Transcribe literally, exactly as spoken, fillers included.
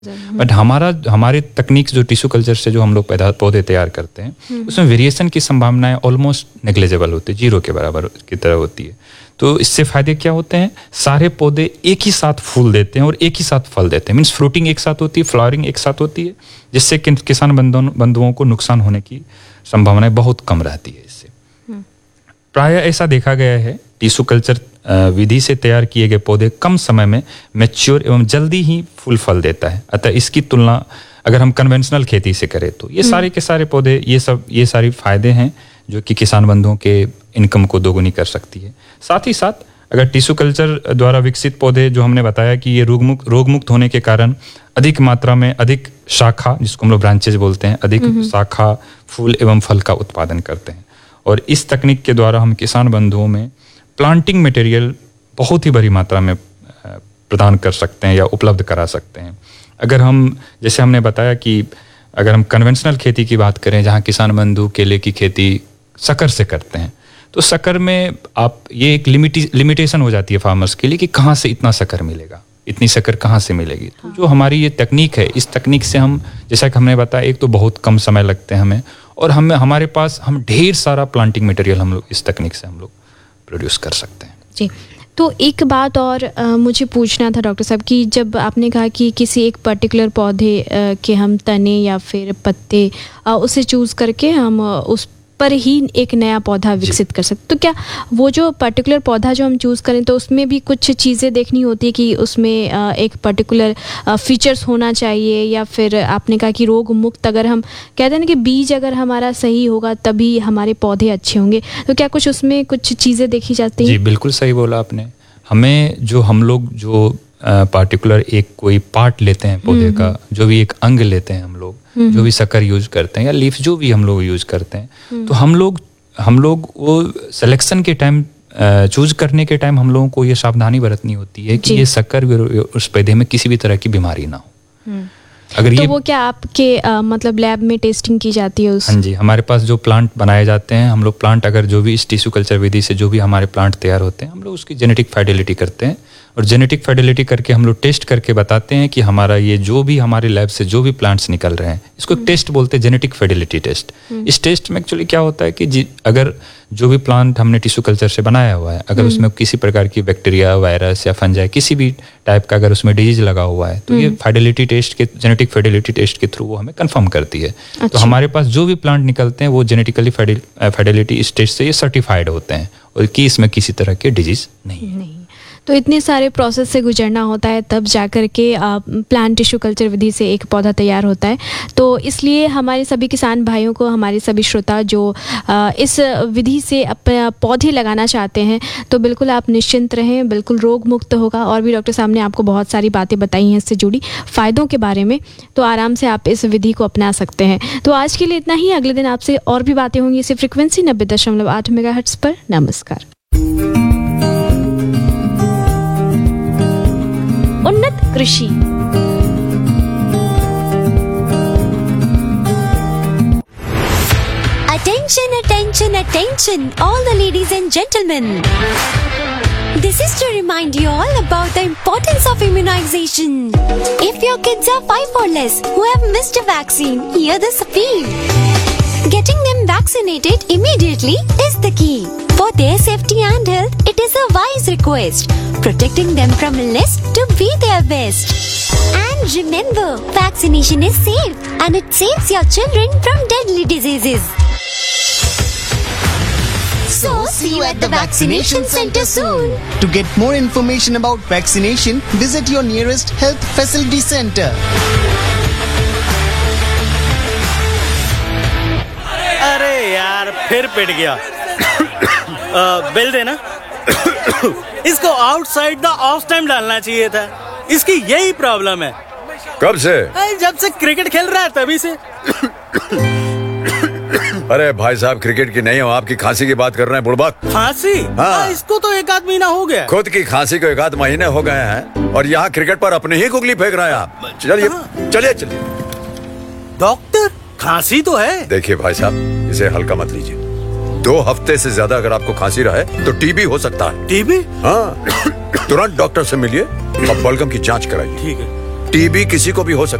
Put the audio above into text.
But हमारा हमारे तकनीक जो टिश्यू कल्चर से जो हम लोग पैदा पौधे तैयार करते हैं उसमें वेरिएशन की संभावनाएं ऑलमोस्ट नेग्लिजिबल होती है, जीरो के बराबर की तरह होती है। तो इससे फायदे क्या होते हैं, सारे पौधे एक ही साथ फूल देते हैं और एक ही साथ फल देते हैं, मीन्स फ्रूटिंग एक साथ होती है, फ्लावरिंग एक साथ होती है, जिससे किसान बंधुओं बंधुओं को नुकसान होने की संभावनाएं बहुत कम रहती है। इससे प्राय ऐसा देखा गया है टिश्यू कल्चर विधि से तैयार किए गए पौधे कम समय में मैच्योर एवं जल्दी ही फूल फल देता है। अतः इसकी तुलना अगर हम कन्वेंशनल खेती से करें तो ये सारे के सारे पौधे ये सब ये सारी फायदे हैं जो कि किसान बंधुओं के इनकम को दोगुनी कर सकती है। साथ ही साथ अगर टिश्यू कल्चर द्वारा विकसित पौधे जो हमने बताया कि ये रोग मुक्त रोग मुक्त होने के कारण अधिक मात्रा में अधिक शाखा, जिसको हम लोग ब्रांचेज बोलते हैं, अधिक शाखा फूल एवं फल का उत्पादन करते हैं। और इस तकनीक के द्वारा हम किसान बंधुओं में प्लांटिंग मटेरियल बहुत ही बड़ी मात्रा में प्रदान कर सकते हैं या उपलब्ध करा सकते हैं। अगर हम जैसे हमने बताया कि अगर हम कन्वेंशनल खेती की बात करें जहां किसान बंधु केले की खेती शक्कर से करते हैं, तो शक्कर में आप ये एक लिमिटी लिमिटेशन हो जाती है फार्मर्स के लिए कि कहाँ से इतना शक्कर मिलेगा, इतनी शक्कर कहाँ से मिलेगी। तो जो हमारी ये तकनीक है, इस तकनीक से हम जैसा कि हमने बताया एक तो बहुत कम समय लगते हैं हमें, और हमें हमारे पास हम ढेर सारा प्लांटिंग मटेरियल हम लोग इस तकनीक से हम लोग प्रोड्यूस कर सकते हैं। जी, तो एक बात और आ, मुझे पूछना था डॉक्टर साहब कि जब आपने कहा कि किसी एक पर्टिकुलर पौधे आ, के हम तने या फिर पत्ते आ, उसे चूज़ करके हम आ, उस पर ही एक नया पौधा विकसित कर सकते, तो क्या वो जो पर्टिकुलर पौधा जो हम चूज़ करें तो उसमें भी कुछ चीज़ें देखनी होती है कि उसमें एक पर्टिकुलर फीचर्स होना चाहिए, या फिर आपने कहा कि रोग मुक्त, अगर हम कहते हैं ना कि बीज अगर हमारा सही होगा तभी हमारे पौधे अच्छे होंगे, तो क्या कुछ उसमें कुछ चीज़ें देखी जाती हैं? जी बिल्कुल सही बोला आपने। हमें जो हम लोग जो पार्टिकुलर एक कोई पार्ट लेते हैं पौधे का, जो भी एक अंग लेते हैं हम लोग, जो भी शक्कर यूज करते हैं या लीफ जो भी हम लोग यूज करते हैं, तो हम लोग हम लोग वो सिलेक्शन के टाइम चूज करने के टाइम हम लोगों को ये सावधानी बरतनी होती है कि ये शक्कर उस पौधे में किसी भी तरह की बीमारी ना हो। अगर तो ये वो क्या आपके आ, मतलब लैब में टेस्टिंग की जाती है उस? हाँ जी, हमारे पास जो प्लांट बनाए जाते हैं, हम लोग प्लांट अगर जो भी इस टिश्यू कल्चर विधि से जो भी हमारे प्लांट तैयार होते हैं, हम लोग उसकी जेनेटिक फाइडेलिटी करते हैं, और जेनेटिक फाइडेलिटी करके हम लोग टेस्ट करके बताते हैं कि हमारा ये जो भी हमारे लैब से जो भी प्लांट्स निकल रहे हैं, इसको एक टेस्ट बोलते हैं, जेनेटिक फाइडेलिटी टेस्ट। इस टेस्ट में एक्चुअली क्या होता है कि अगर जो भी प्लांट हमने टिश्यू कल्चर से बनाया हुआ है, अगर उसमें किसी प्रकार की बैक्टीरिया, वायरस या फंजाई, किसी भी टाइप का अगर उसमें डिजीज लगा हुआ है, तो ये फाइडेलिटी टेस्ट के जेनेटिक फाइडेलिटी टेस्ट के थ्रू वो हमें कंफर्म करती है। अच्छा। तो हमारे पास जो भी प्लांट निकलते हैं वो जेनेटिकली फाइडेलिटी इस टेस्ट से ये सर्टिफाइड होते हैं और कि इसमें किसी तरह के डिजीज नहीं है। नहीं। तो इतने सारे प्रोसेस से गुजरना होता है तब जाकर के प्लांट टिश्यू कल्चर विधि से एक पौधा तैयार होता है। तो इसलिए हमारे सभी किसान भाइयों को, हमारे सभी श्रोता जो आ, इस विधि से अपने पौधे लगाना चाहते हैं, तो बिल्कुल आप निश्चिंत रहें, बिल्कुल रोग मुक्त होगा। और भी डॉक्टर साहब ने आपको बहुत सारी बातें बताई हैं इससे जुड़ी फ़ायदों के बारे में, तो आराम से आप इस विधि को अपना सकते हैं। तो आज के लिए इतना ही, अगले दिन आपसे और भी बातें होंगी इसी फ्रिक्वेंसी नब्बे दशमलव आठ मेगाहर्ट्ज़ पर। नमस्कार। उन्नत कृषि। Attention, attention, attention, all the ladies and gentlemen. This is to remind you all about the importance of immunization. If your kids are five or less who have missed a vaccine, hear this appeal. Getting them vaccinated immediately is the key. For their safety and health, it is a wise request. Protecting them from illness to be their best. And remember, vaccination is safe and it saves your children from deadly diseases. So, see you at the vaccination center soon. To get more information about vaccination, visit your nearest health facility center. अरे यार, फिर पिट गया। Bill देना। इसको outside the of time डालना चाहिए था। इसकी यही प्रॉब्लम है। कब से? जब से क्रिकेट खेल रहा है तभी से। अरे भाई साहब, क्रिकेट की नहीं हो, आपकी खांसी की बात कर रहे हैं बुड़बक। खांसी? हाँ। इसको तो एक आध महीना हो गया। खुद की खांसी को एक आध महीने हो गए हैं और यहाँ क्रिकेट पर अपने ही गुगली फेंक रहे हैं आप। चलिए चलिए चलिए। डॉक्टर, खांसी तो है। देखिए भाई साहब, इसे हल्का मत लीजिए। दो हफ्ते से ज्यादा अगर आपको खांसी रहे तो टीबी हो सकता है। टीबी? हाँ, तुरंत डॉक्टर से मिलिए और बलगम की जांच कराइए। ठीक है। टीबी किसी को भी हो सकता है।